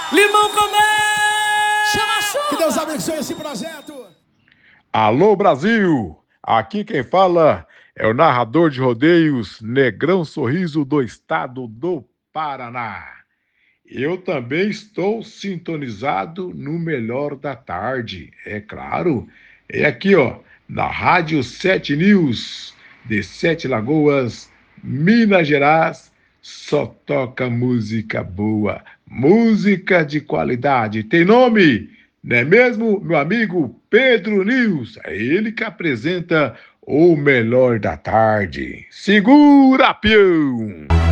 Limão com mel! Chama a chuva! Que Deus abençoe esse projeto. Alô, Brasil! Aqui quem fala é o narrador de rodeios Negrão Sorriso do estado do Paraná. Eu também estou sintonizado no Melhor da Tarde, é claro. É aqui, ó, na Rádio 7 News, de Sete Lagoas, Minas Gerais. Só toca música boa, música de qualidade. Tem nome, não é mesmo, meu amigo Pedro News? É ele que apresenta o Melhor da Tarde. Segura, peão!